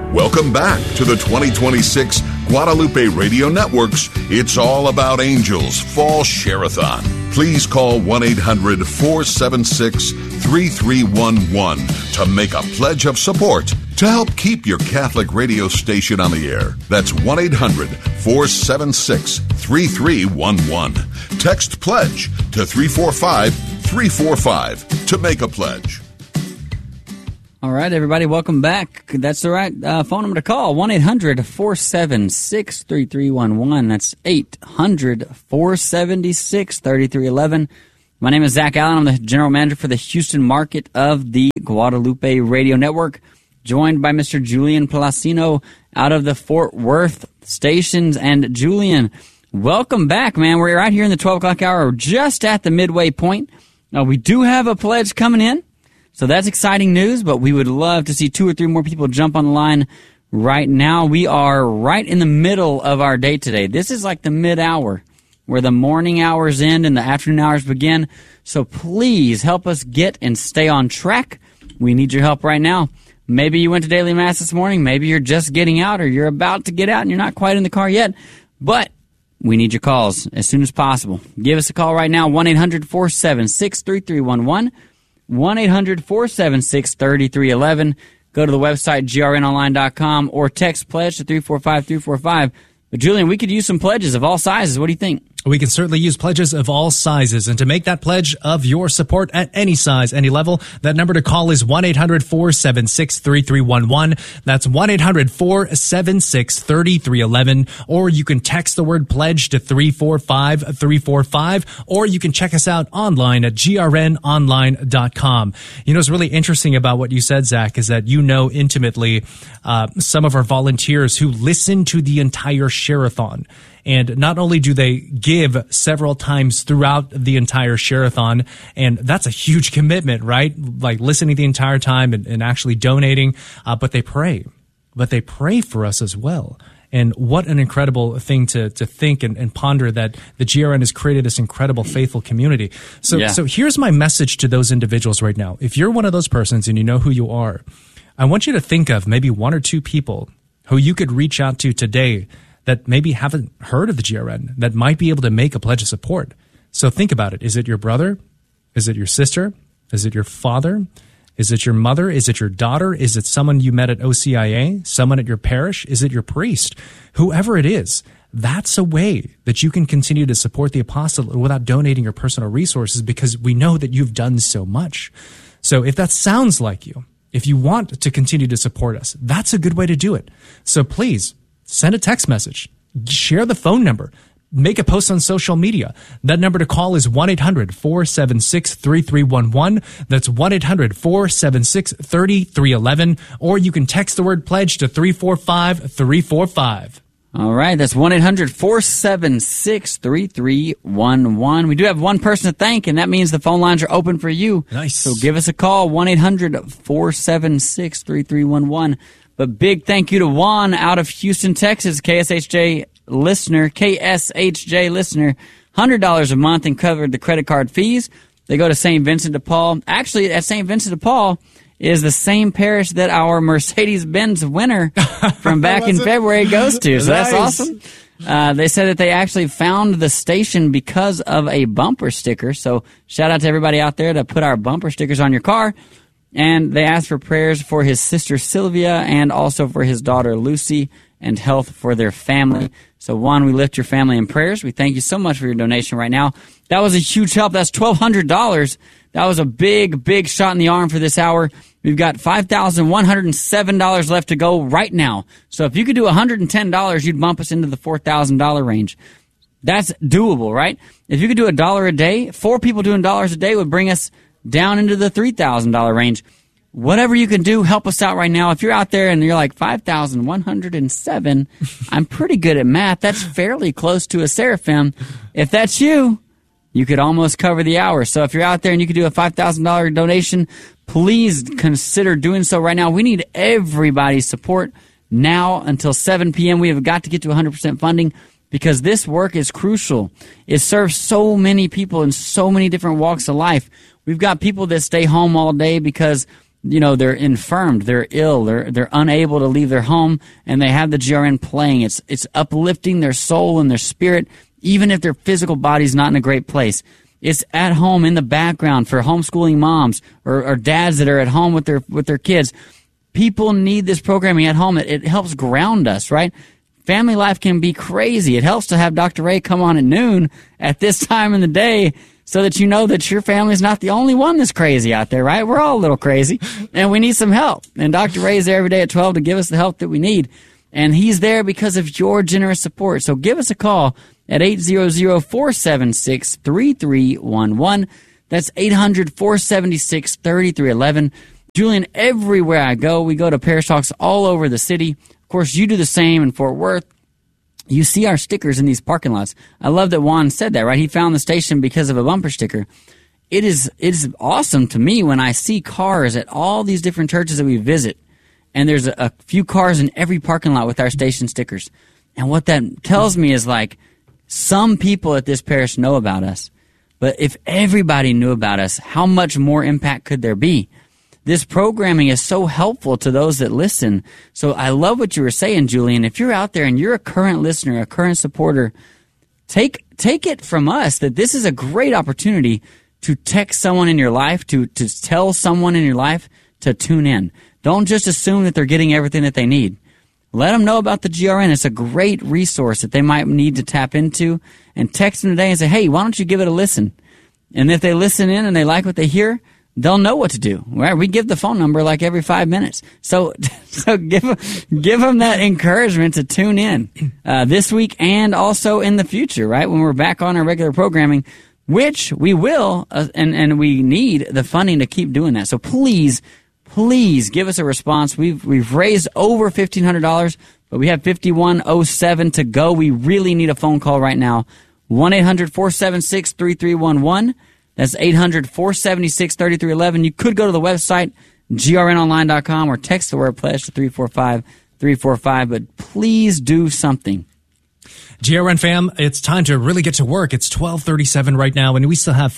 Welcome back to the 2026 Guadalupe Radio Network's It's All About Angels Fall Share-a-thon. Please call 1-800-476-3311 to make a pledge of support to help keep your Catholic radio station on the air. That's 1-800-476-3311. Text PLEDGE to 345-345 to make a pledge. All right, everybody, welcome back. That's the right phone number to call, 1-800-476-3311. That's 800-476-3311. My name is Zach Allen. I'm the general manager for the Houston market of the Guadalupe Radio Network, joined by Mr. Julian Palacino out of the Fort Worth stations. And Julian, welcome back, man. We're right here in the 12 o'clock hour, just at the midway point. Now, we do have a pledge coming in. So that's exciting news, but we would love to see 2 or 3 more people jump on the line right now. We are right in the middle of our day today. This is like the mid-hour where the morning hours end and the afternoon hours begin. So please help us get and stay on track. We need your help right now. Maybe you went to daily mass this morning. Maybe you're just getting out or you're about to get out and you're not quite in the car yet. But we need your calls as soon as possible. Give us a call right now, 1-800-476-3311. 1-800-476-3311. Go to the website, grnonline.com, or text pledge to 345-345. But, Julian, we could use some pledges of all sizes. What do you think? We can certainly use pledges of all sizes. And to make that pledge of your support at any size, any level, that number to call is 1-800-476-3311. That's 1-800-476-3311. Or you can text the word pledge to 345-345. Or you can check us out online at grnonline.com. You know, what's really interesting about what you said, Zach, is that you know intimately some of our volunteers who listen to the entire share-a-thon. And not only do they give several times throughout the entire share-a-thon, and that's a huge commitment, right? Like listening the entire time and actually donating, but they pray. But they pray for us as well. And what an incredible thing to think and ponder that the GRN has created this incredible faithful community. So here's my message to those individuals right now. If you're one of those persons and you know who you are, I want you to think of maybe 1 or 2 people who you could reach out to today that maybe haven't heard of the GRN, that might be able to make a pledge of support. So think about it. Is it your brother? Is it your sister? Is it your father? Is it your mother? Is it your daughter? Is it someone you met at OCIA? Someone at your parish? Is it your priest? Whoever it is, that's a way that you can continue to support the apostolate without donating your personal resources, because we know that you've done so much. So if that sounds like you, if you want to continue to support us, that's a good way to do it. So please, send a text message, share the phone number, make a post on social media. That number to call is 1-800-476-3311. That's 1-800-476-3311. Or you can text the word pledge to 345-345. All right, that's 1-800-476-3311. We do have one person to thank, and that means the phone lines are open for you. Nice. So give us a call, 1-800-476-3311. But big thank you to Juan out of Houston, Texas, KSHJ listener, $100 a month and covered the credit card fees. They go to St. Vincent de Paul. Actually, at St. Vincent de Paul is the same parish that our Mercedes-Benz winner from back in February goes to. So that's awesome. They said that they actually found the station because of a bumper sticker. So shout out to everybody out there to put our bumper stickers on your car. And they asked for prayers for his sister Sylvia and also for his daughter Lucy and health for their family. So, Juan, we lift your family in prayers. We thank you so much for your donation right now. That was a huge help. That's $1,200. That was a big, big shot in the arm for this hour. We've got $5,107 left to go right now. So if you could do $110, you'd bump us into the $4,000 range. That's doable, right? If you could do $1 a day, 4 people doing $1 a day would bring us down into the $3,000 range. Whatever you can do, help us out right now. If you're out there and you're like 5,107, I'm pretty good at math. That's fairly close to a seraphim. If that's you, you could almost cover the hour. So if you're out there and you could do a $5,000 donation, please consider doing so right now. We need everybody's support now until 7 p.m. We have got to get to 100% funding because this work is crucial. It serves so many people in so many different walks of life. We've got people that stay home all day because they're infirmed, they're ill, they're unable to leave their home, and they have the GRN playing. It's uplifting their soul and their spirit, even if their physical body's not in a great place. It's at home in the background for homeschooling moms or dads that are at home with their kids. People need this programming at home. It helps ground us, right? Family life can be crazy. It helps to have Dr. Ray come on at noon at this time in the day so that you know that your family's not the only one that's crazy out there, right? We're all a little crazy, and we need some help. And Dr. Ray is there every day at 12 to give us the help that we need. And he's there because of your generous support. So give us a call at 800-476-3311. That's 800-476-3311. Julian, everywhere I go, we go to Parish Talks all over the city. Of course, you do the same in Fort Worth. You see our stickers in these parking lots. I love that Juan said that, right? He found the station because of a bumper sticker. It is awesome to me when I see cars at all these different churches that we visit, and there's a few cars in every parking lot with our station stickers. And what that tells me is, like, some people at this parish know about us. But if everybody knew about us, how much more impact could there be? This programming is so helpful to those that listen. So I love what you were saying, Julian. If you're out there and you're a current listener, a current supporter, take it from us that this is a great opportunity to text someone in your life, to tell someone in your life to tune in. Don't just assume that they're getting everything that they need. Let them know about the GRN. It's a great resource that they might need to tap into, and text them today and say, hey, why don't you give it a listen? And if they listen in and they like what they hear, they'll know what to do. Right? We give the phone number like every 5 minutes. So give them that encouragement to tune in this week and also in the future, right? When we're back on our regular programming, which we will, and we need the funding to keep doing that. So please give us a response. We've raised over $1,500, but we have $5,107 to go. We really need a phone call right now. 1-800-476-3311. That's 800-476-3311. You could go to the website, grnonline.com, or text the word pledge to 345-345, but please do something. GRN fam, it's time to really get to work. It's 12:37 right now, and we still have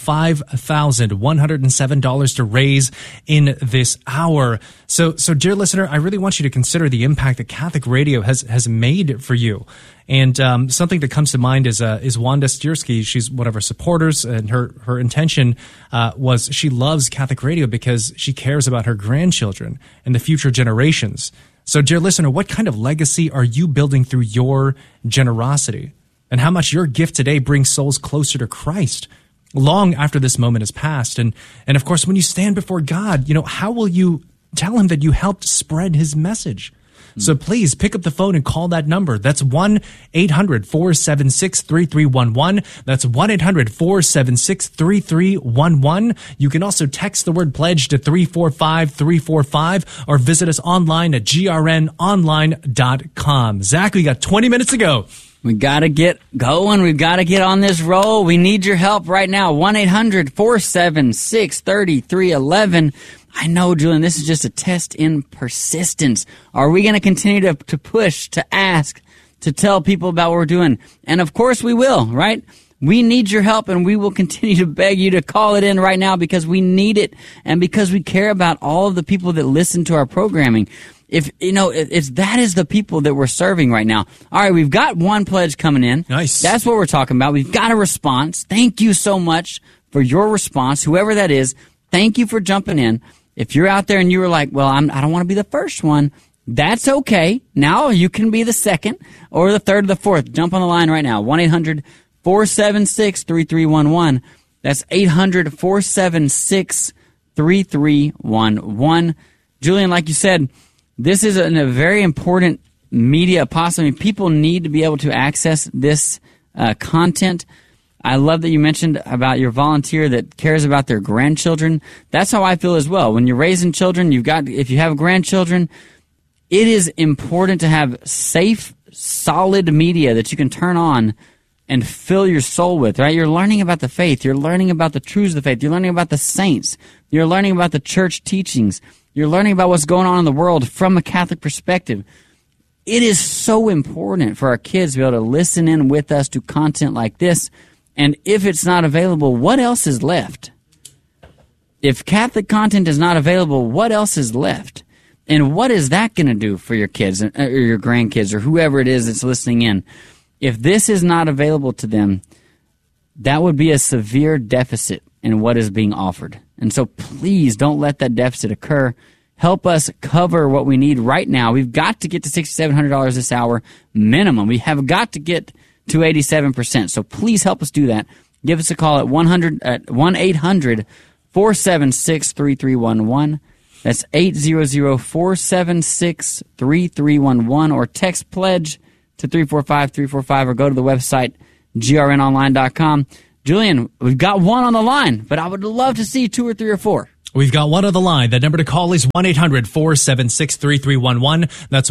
$5,107 to raise in this hour. So, dear listener, I really want you to consider the impact that Catholic radio has made for you. And something that comes to mind is Wanda Stiersky. She's one of our supporters, and her intention was she loves Catholic radio because she cares about her grandchildren and the future generations. So, dear listener, what kind of legacy are you building through your generosity? And how much your gift today brings souls closer to Christ long after this moment has passed? And of course, when you stand before God, how will you tell him that you helped spread his message? So please pick up the phone and call that number. That's 1-800-476-3311. That's 1-800-476-3311. You can also text the word pledge to 345-345 or visit us online at grnonline.com. Zach, we got 20 minutes to go. We got to get going. We've got to get on this roll. We need your help right now. 1-800-476-3311. I know, Julian, this is just a test in persistence. Are we going to continue to push, to ask, to tell people about what we're doing? And of course we will, right? We need your help, and we will continue to beg you to call it in right now because we need it and because we care about all of the people that listen to our programming. That is the people that we're serving right now. All right, we've got one pledge coming in. Nice. That's what we're talking about. We've got a response. Thank you so much for your response, whoever that is. Thank you for jumping in. If you're out there and you were like, well, I don't want to be the first one, that's okay. Now you can be the second or the third or the fourth. Jump on the line right now. 1-800-476-3311. That's 800-476-3311. Julian, like you said, this is a very important media apostle. I mean, people need to be able to access this content. I love that you mentioned about your volunteer that cares about their grandchildren. That's how I feel as well. When you're raising children, if you have grandchildren, it is important to have safe, solid media that you can turn on and fill your soul with, right? You're learning about the faith. You're learning about the truths of the faith. You're learning about the saints. You're learning about the church teachings. You're learning about what's going on in the world from a Catholic perspective. It is so important for our kids to be able to listen in with us to content like this. And if it's not available, what else is left? If Catholic content is not available, what else is left? And what is that going to do for your kids or your grandkids or whoever it is that's listening in? If this is not available to them, that would be a severe deficit in what is being offered. And so please don't let that deficit occur. Help us cover what we need right now. We've got to get to $6,700 this hour minimum. We have got to get to 87%. So please help us do that. Give us a call at 1-800-476-3311. That's 800-476-3311, or text pledge to 345-345, or go to the website grnonline.com. Julian, we've got one on the line, but I would love to see 2 or 3 or 4. We've got one on the line. The number to call is 1-800-476-3311. That's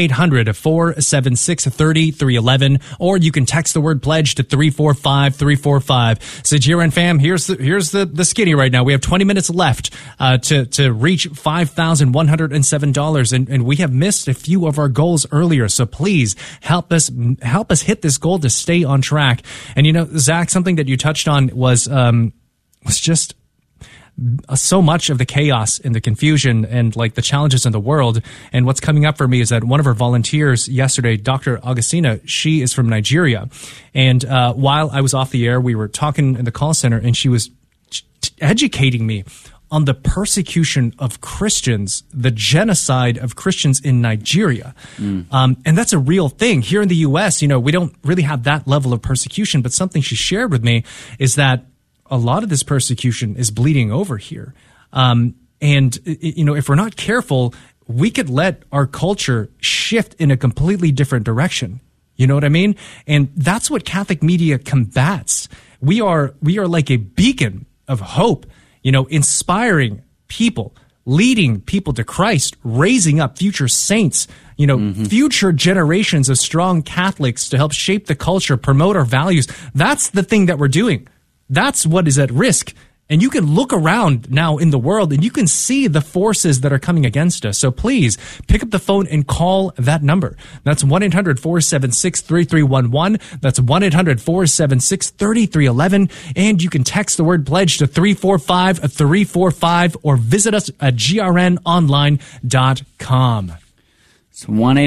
1-800-476-3311. Or you can text the word pledge to 345-345. So, GRN fam, here's the skinny right now. We have 20 minutes left to reach $5,107. And we have missed a few of our goals earlier. So please help us hit this goal to stay on track. And, you know, Zach, something that you touched on was just so much of the chaos and the confusion and like the challenges in the world. And what's coming up for me is that one of our volunteers yesterday, Dr. Augustina, she is from Nigeria. And while I was off the air, we were talking in the call center, and she was educating me on the persecution of Christians, the genocide of Christians in Nigeria. And that's a real thing. Here in the U.S., you know, we don't really have that level of persecution, but something she shared with me is that a lot of this persecution is bleeding over here. And, you know, if we're not careful, we could let our culture shift in a completely different direction. You know what I mean? And that's what Catholic media combats. We are like a beacon of hope, you know, inspiring people, leading people to Christ, raising up future saints, you know, future generations of strong Catholics to help shape the culture, promote our values. That's the thing that we're doing. That's what is at risk. And you can look around now in the world and you can see the forces that are coming against us. So please pick up the phone and call that number. That's 1-800-476-3311. That's 1-800-476-3311. And you can text the word pledge to 345-345 or visit us at grnonline.com. It's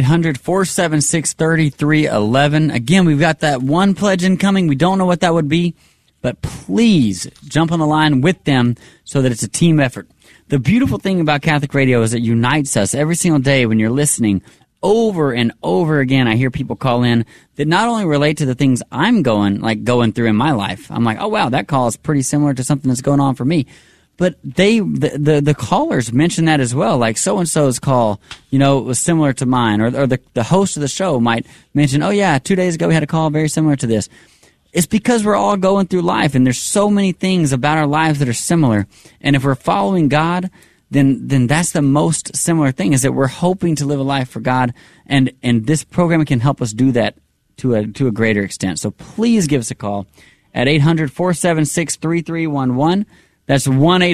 1-800-476-3311. Again, we've got that one pledge incoming. We don't know what that would be, but please jump on the line with them so that it's a team effort. The beautiful thing about Catholic radio is it unites us every single day when you're listening. Over and over again, I hear people call in that not only relate to the things I'm going through in my life. I'm like, oh, wow, that call is pretty similar to something that's going on for me. But the callers mention that as well. Like so-and-so's call, you know, was similar to mine. Or the host of the show might mention, oh, yeah, 2 days ago we had a call very similar to this. It's because we're all going through life, and there's so many things about our lives that are similar. And if we're following God, then that's the most similar thing, is that we're hoping to live a life for God, and this program can help us do that to a greater extent. So please give us a call at 800-476-3311. That's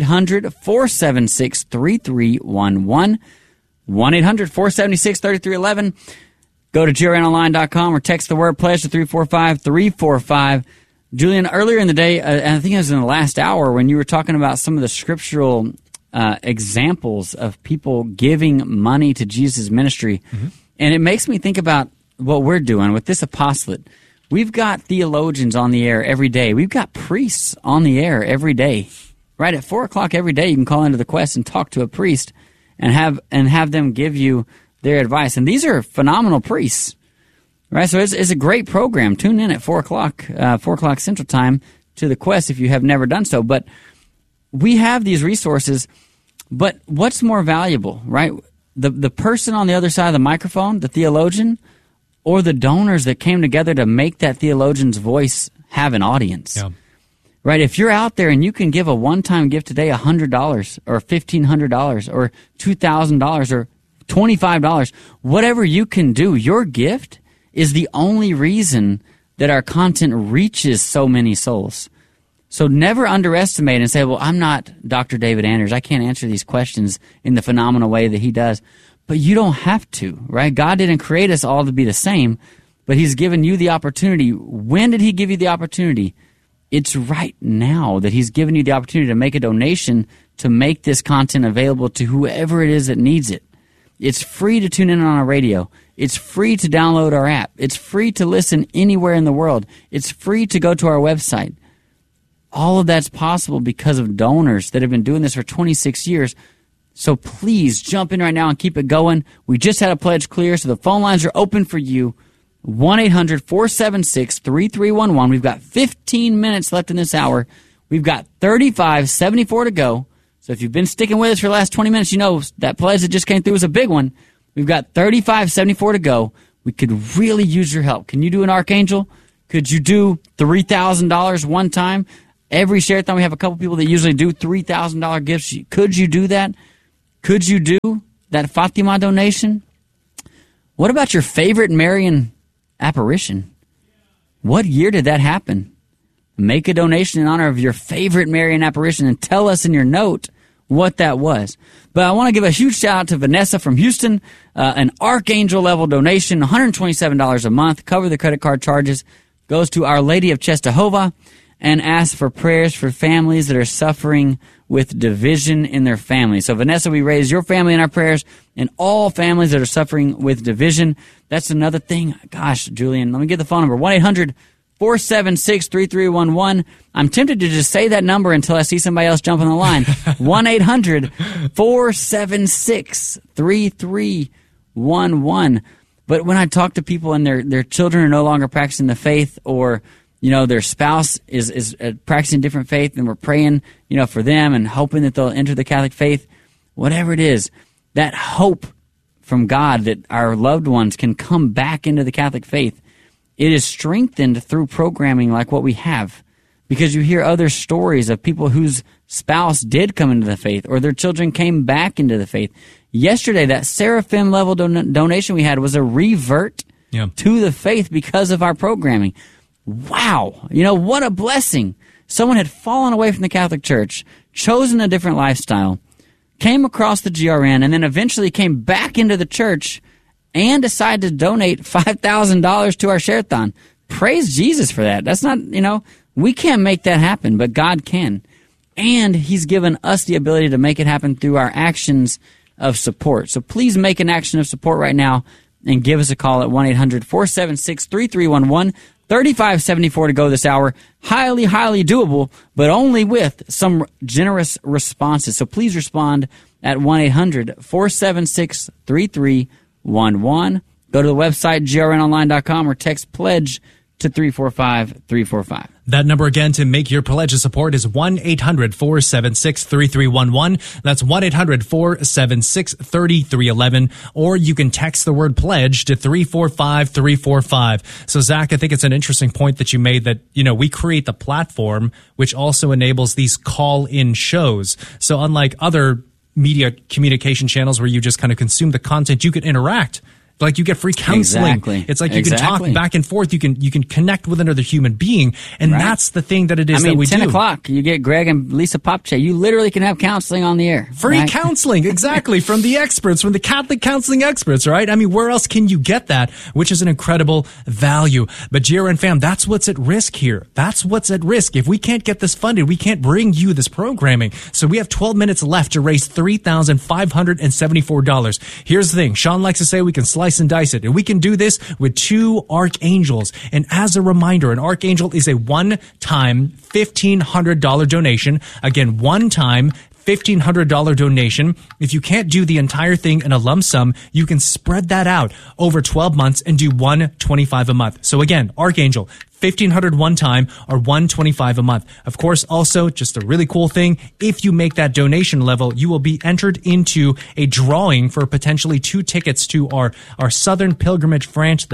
1-800-476-3311. 1-800-476-3311. Go to grnonline.com or text the word pledge to 345-345. Julian, earlier in the day, and I think it was in the last hour, when you were talking about some of the scriptural examples of people giving money to Jesus' ministry, and it makes me think about what we're doing with this apostolate. We've got theologians on the air every day. We've got priests on the air every day. Right at 4 o'clock every day, you can call into the Quest and talk to a priest and have them give you their advice. And these are phenomenal priests, right? So it's a great program. Tune in at 4 o'clock Central Time to the Quest if you have never done so. But we have these resources. But what's more valuable, right? The person on the other side of the microphone, the theologian, or the donors that came together to make that theologian's voice have an audience? Yeah. Right, if you're out there and you can give a one-time gift today, $100 or $1,500 or $2,000 or $25, whatever you can do, your gift is the only reason that our content reaches so many souls. So never underestimate and say, well, I'm not Dr. David Anders. I can't answer these questions in the phenomenal way that he does. But you don't have to, right? God didn't create us all to be the same, but he's given you the opportunity. When did he give you the opportunity? it's right now that he's given you the opportunity to make a donation to make this content available to whoever it is that needs it. It's free to tune in on our radio. It's free to download our app. It's free to listen anywhere in the world. It's free to go to our website. All of that's possible because of donors that have been doing this for 26 years. So please jump in right now and keep it going. We just had a pledge clear, so the phone lines are open for you. 1-800-476-3311. We've got 15 minutes left in this hour. We've got 35.74 to go. So if you've been sticking with us for the last 20 minutes, you know that pledge that just came through was a big one. We've got 35.74 to go. We could really use your help. Can you do an Archangel? Could you do $3,000 one time? Every share-a-thon, we have a couple people that usually do $3,000 gifts. Could you do that? Could you do that Fatima donation? What about your favorite Marian apparition? What year did that happen? Make a donation in honor of your favorite Marian apparition and tell us in your note what that was. But I want to give a huge shout out to Vanessa from Houston, an Archangel level donation, $127 a month, cover the credit card charges, goes to Our Lady of Czestochowa, and asks for prayers for families that are suffering with division in their family. So Vanessa, we raise your family in our prayers and all families that are suffering with division. That's another thing. Gosh, Julian, let me get the phone number. 1-800-476-3311. I'm tempted to just say that number until I see somebody else jump on the line. 1-800-476-3311. But when I talk to people and their children are no longer practicing the faith, or their spouse is practicing different faith, and we're praying, for them and hoping that they'll enter the Catholic faith, whatever it is, that hope from God that our loved ones can come back into the Catholic faith, it is strengthened through programming like what we have, because you hear other stories of people whose spouse did come into the faith or their children came back into the faith. Yesterday, that Seraphim level donation we had was a revert to the faith because of our programming. Wow. What a blessing. Someone had fallen away from the Catholic Church, chosen a different lifestyle, came across the GRN, and then eventually came back into the church and decided to donate $5,000 to our share-a-thon. Praise Jesus for that. That's not, we can't make that happen, but God can. And he's given us the ability to make it happen through our actions of support. So please make an action of support right now and give us a call at 1-800-476-3311. 35.74 to go this hour. Highly, highly doable, but only with some generous responses. So please respond at 1-800-476-3311. Go to the website, grnonline.com, or text PLEDGE to 345-345. That number again to make your pledge of support is 1-800-476-3311. That's 1-800-476-3311. Or you can text the word pledge to 345-345. So, Zach, I think it's an interesting point that you made that, we create the platform, which also enables these call-in shows. So unlike other media communication channels where you just kind of consume the content, you could interact. Like you get free counseling. Exactly. It's like you can talk back and forth. You can connect with another human being, and that's the thing that it is that we 10 do. 10 o'clock, you get Greg and Lisa Popche. You literally can have counseling on the air. Free counseling, exactly, from the experts, from the Catholic counseling experts, right? I mean, where else can you get that? Which is an incredible value. But GRN fam, that's what's at risk here. That's what's at risk. If we can't get this funded, we can't bring you this programming. So we have 12 minutes left to raise $3,574. Here's the thing. Sean likes to say we can slice and dice it. And we can do this with 2 archangels. And as a reminder, an archangel is a one-time $1,500 donation. Again, one-time $1,500 donation. If you can't do the entire thing in a lump sum, you can spread that out over 12 months and do $125 a month. So again, Archangel, $1,500 one time or $125 a month. Of course, also just a really cool thing, if you make that donation level, you will be entered into a drawing for potentially 2 tickets to our Southern Pilgrimage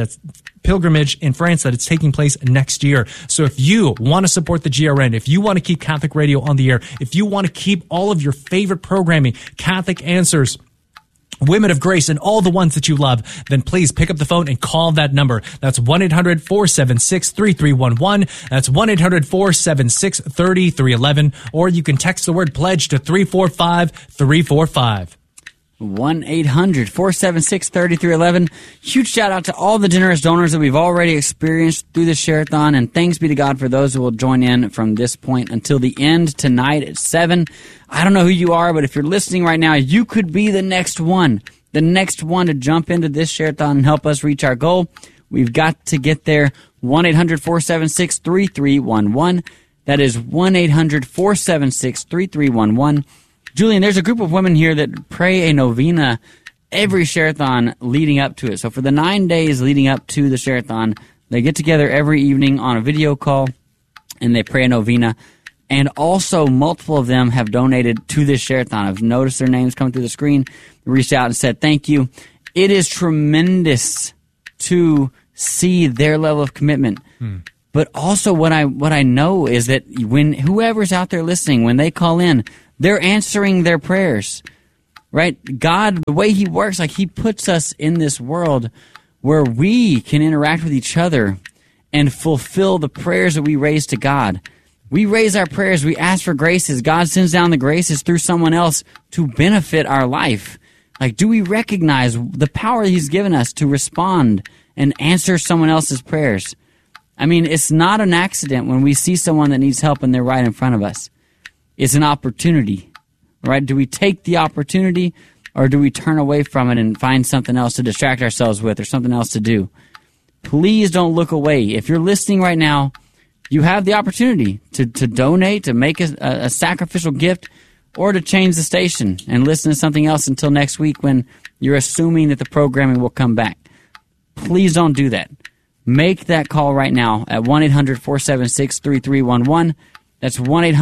in France that it's taking place next year. So if you want to support the GRN, if you want to keep Catholic radio on the air, if you want to keep all of your favorite programming, Catholic Answers, Women of Grace, and all the ones that you love, then please pick up the phone and call that number. That's 1-800-476-3311. That's 1-800-476-3311. Or you can text the word pledge to 345-345. 1-800-476-3311. Huge shout out to all the generous donors that we've already experienced through the Share-a-thon, and thanks be to God for those who will join in from this point until the end tonight at 7. I don't know who you are, but if you're listening right now, you could be the next one to jump into this Share-a-thon and help us reach our goal. We've got to get there. 1-800-476-3311. That is 1-800-476-3311. Julian, there's a group of women here that pray a novena every Share-a-thon leading up to it. So for the 9 days leading up to the Share-a-thon, they get together every evening on a video call, and they pray a novena. And also, multiple of them have donated to this Share-a-thon. I've noticed their names come through the screen, reached out and said thank you. It is tremendous to see their level of commitment. But also what I know is that when whoever's out there listening, when they call in, they're answering their prayers, right? God, the way He works, like He puts us in this world where we can interact with each other and fulfill the prayers that we raise to God. We raise our prayers, we ask for graces. God sends down the graces through someone else to benefit our life. Like, do we recognize the power He's given us to respond and answer someone else's prayers? I mean, it's not an accident when we see someone that needs help and they're right in front of us. It's an opportunity, right? Do we take the opportunity, or do we turn away from it and find something else to distract ourselves with or something else to do? Please don't look away. If you're listening right now, you have the opportunity to donate, to make a sacrificial gift, or to change the station and listen to something else until next week when you're assuming that the programming will come back. Please don't do that. Make that call right now at 1-800-476-3311. That's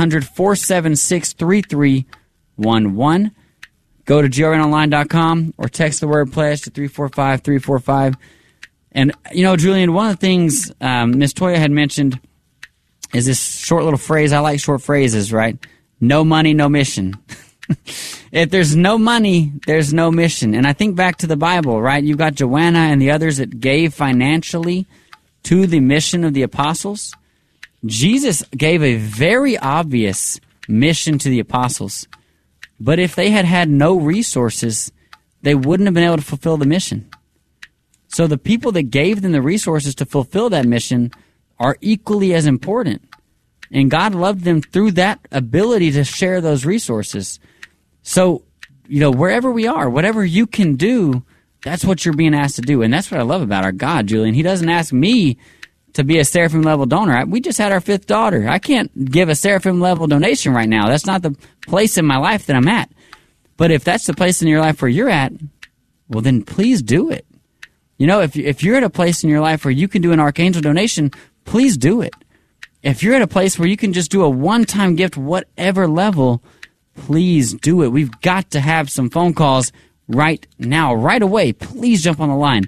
1-800-476-3311. Go to grnonline.com or text the word pledge to 345-345. And, you know, Julian, one of the things Miss Toya had mentioned is this short little phrase. I like short phrases, right? No money, no mission. If there's no money, there's no mission. And I think back to the Bible, right? You've got Joanna and the others that gave financially to the mission of the apostles. Jesus gave a very obvious mission to the apostles. But if they had had no resources, they wouldn't have been able to fulfill the mission. So the people that gave them the resources to fulfill that mission are equally as important. And God loved them through that ability to share those resources. So, you know, wherever we are, whatever you can do, that's what you're being asked to do. And that's what I love about our God, Julian. He doesn't ask me to be a Seraphim level donor. We just had our 5th daughter. I can't give a Seraphim level donation right now. That's not the place in my life that I'm at. But if that's the place in your life where you're at, well, then please do it. You know, if you're at a place in your life where you can do an Archangel donation, please do it. If you're at a place where you can just do a one-time gift, whatever level, please do it. We've got to have some phone calls right now, right away. Please jump on the line.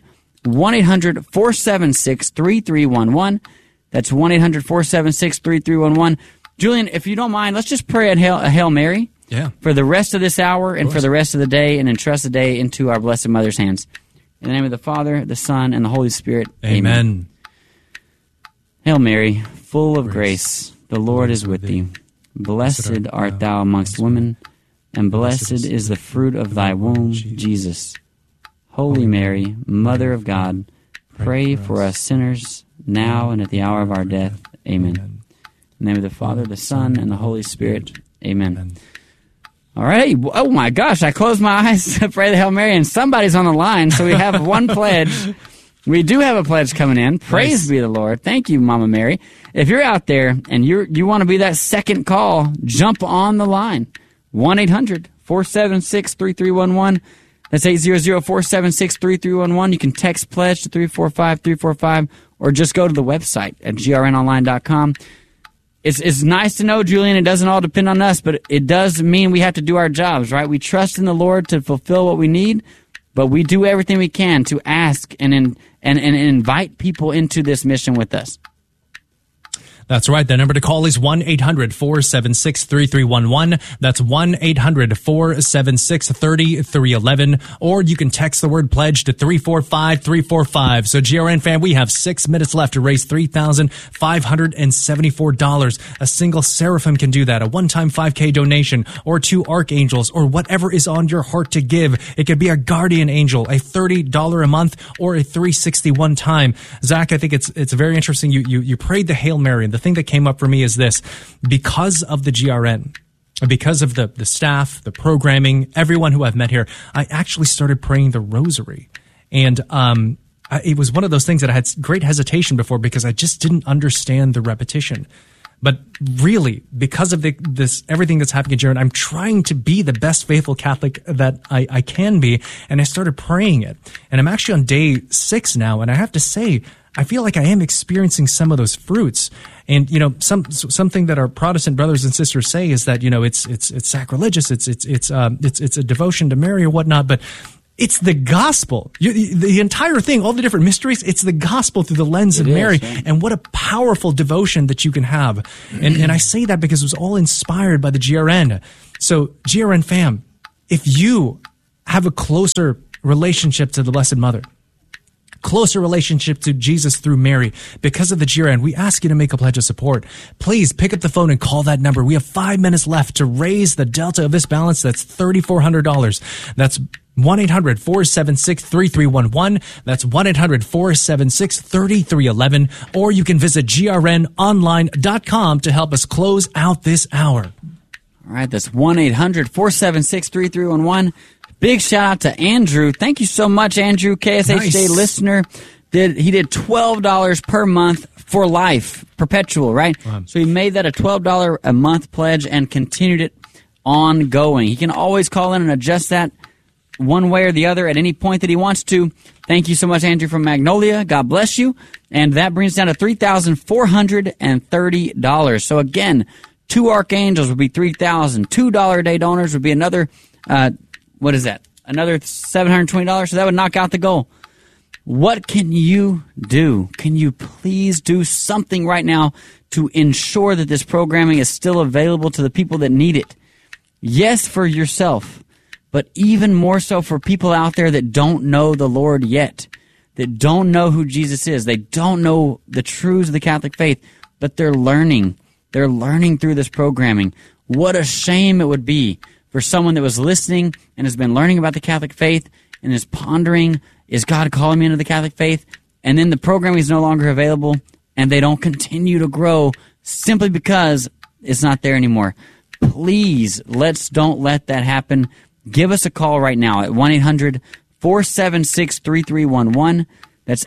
1-800-476-3311. That's 1-800-476-3311. Julian, if you don't mind, let's just pray a Hail Mary for the rest of this hour and for the rest of the day, and entrust the day into our Blessed Mother's hands. In the name of the Father, the Son, and the Holy Spirit. Amen. Hail Mary, full of grace, the Lord is with thee. Blessed art thou amongst women, and blessed is the fruit of thy womb, Jesus. Holy Mary, Mother of God, pray for us sinners, now and at the hour of our death. Amen. In the name of the Father, the Son, and the Holy Spirit. Amen. All right. Oh, my gosh. I closed my eyes to pray the Hail Mary, and somebody's on the line, so we have one pledge. We do have a pledge coming in. Praise be the Lord. Thank you, Mama Mary. If you're out there and you want to be that second call, jump on the line. 1-800-476-3311. That's 800-476-3311. You can text pledge to 345-345, or just go to the website at grnonline.com. It's nice to know, Julian, it doesn't all depend on us, but it does mean we have to do our jobs, right? We trust in the Lord to fulfill what we need, but we do everything we can to ask and invite people into this mission with us. That's right. The number to call is 1-800-476-3311. That's 1-800-476-3311. Or you can text the word pledge to 345-345. So GRN fam, we have 6 minutes left to raise $3,574. A single Seraphim can do that. A one-time 5K donation or 2 archangels or whatever is on your heart to give. It could be a guardian angel, a $30 a month or a $361 time. Zach, I think it's very interesting. You prayed the Hail Mary, and the thing that came up for me is this: because of the GRN, because of the staff, the programming, everyone who I've met here, I actually started praying the rosary. And it was one of those things that I had great hesitation before because I just didn't understand the repetition. But really, because of this everything that's happening at GRN, I'm trying to be the best faithful Catholic that I can be, and I started praying it. And I'm actually on day 6 now, and I have to say, I feel like I am experiencing some of those fruits. And, something that our Protestant brothers and sisters say is that, it's sacrilegious. It's a devotion to Mary or whatnot, but it's the gospel. The entire thing, all the different mysteries, it's the gospel through the lens of Mary. Right? And what a powerful devotion that you can have. And I say that because it was all inspired by the GRN. So GRN fam, if you have a closer relationship to the Blessed Mother, closer relationship to Jesus through Mary, because of the GRN, we ask you to make a pledge of support. Please pick up the phone and call that number. We have 5 minutes left to raise the delta of this balance. That's $3,400. That's 1-800-476-3311. That's 1-800-476-3311. Or you can visit grnonline.com to help us close out this hour. All right, that's 1-800-476-3311. Big shout out to Andrew. Thank you so much, Andrew, KSHJ listener. He did $12 per month for life, perpetual, right? Wow. So he made that a $12 a month pledge and continued it ongoing. He can always call in and adjust that one way or the other at any point that he wants to. Thank you so much, Andrew from Magnolia. God bless you. And that brings down to $3,430. So again, 2 archangels would be $3,000. $2 a day donors would be another, what is that? Another $720. So that would knock out the goal. What can you do? Can you please do something right now to ensure that this programming is still available to the people that need it? Yes, for yourself, but even more so for people out there that don't know the Lord yet, that don't know who Jesus is. They don't know the truths of the Catholic faith, but they're learning. They're learning through this programming. What a shame it would be for someone that was listening and has been learning about the Catholic faith and is pondering, is God calling me into the Catholic faith? And then the programming is no longer available and they don't continue to grow simply because it's not there anymore. Please, don't let that happen. Give us a call right now at 1-800-476-3311. That's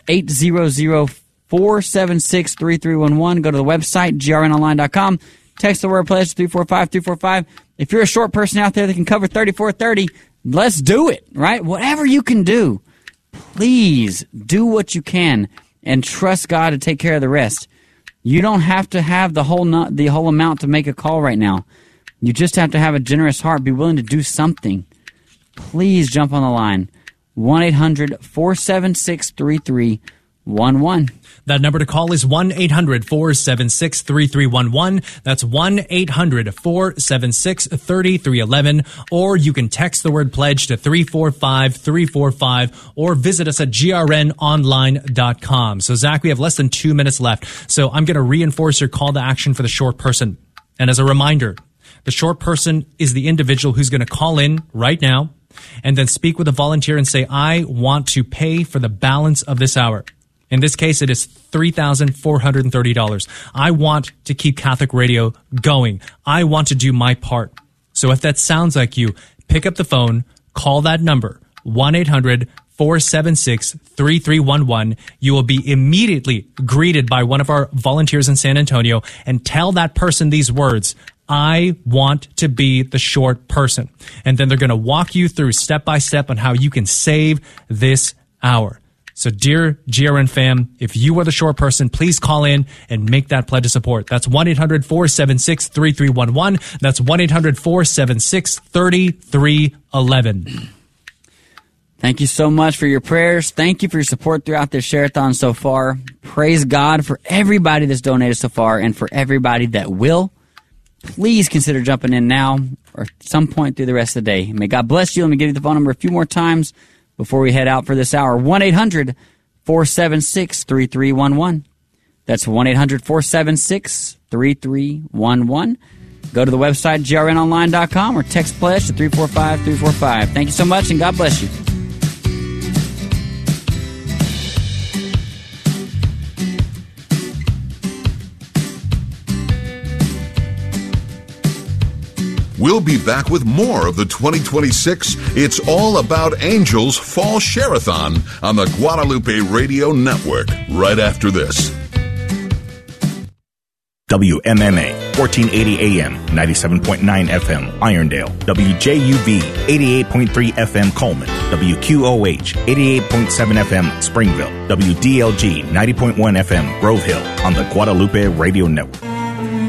800-476-3311. Go to the website, grnonline.com. Text the word pledge to 345-345. If you're a short person out there that can cover 3430, let's do it, right? Whatever you can do, please do what you can and trust God to take care of the rest. You don't have to have the whole amount to make a call right now. You just have to have a generous heart, be willing to do something. Please jump on the line. 1-800-476-3311. That number to call is 1-800-476-3311. That's 1-800-476-3311. Or you can text the word pledge to 345-345 or visit us at grnonline.com. So, Zach, we have less than 2 minutes left. So I'm going to reinforce your call to action for the short person. And as a reminder, the short person is the individual who's going to call in right now and then speak with a volunteer and say, I want to pay for the balance of this hour. In this case, it is $3,430. I want to keep Catholic radio going. I want to do my part. So if that sounds like you, pick up the phone, call that number, 1-800-476-3311. You will be immediately greeted by one of our volunteers in San Antonio and tell that person these words: I want to be the short person. And then they're going to walk you through step by step on how you can save this hour. So, dear GRN fam, if you are the short person, please call in and make that pledge of support. That's 1-800-476-3311. That's 1-800-476-3311. Thank you so much for your prayers. Thank you for your support throughout this share-a-thon so far. praise God for everybody that's donated so far and for everybody that will. Please consider jumping in now or at some point through the rest of the day. May God bless you. Let me give you the phone number a few more times before we head out for this hour. 1-800-476-3311. That's 1-800-476-3311. Go to the website, grnonline.com, or text pledge to 345-345. Thank you so much, and God bless you. We'll be back with more of the 2026 It's All About Angels Fall Share-a-thon on the Guadalupe Radio Network right after this. WMMA, 1480 AM, 97.9 FM, Irondale. WJUV, 88.3 FM, Coleman. WQOH, 88.7 FM, Springville. WDLG, 90.1 FM, Grove Hill, on the Guadalupe Radio Network.